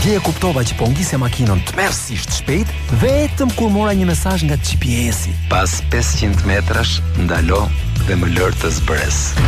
Dje e kuptova që po ngjise makinën tmerrsisht shpejt vetëm kur mora një mesazh nga GPS-i. Pas 500 metrash ndalo dhe më lër të zbres.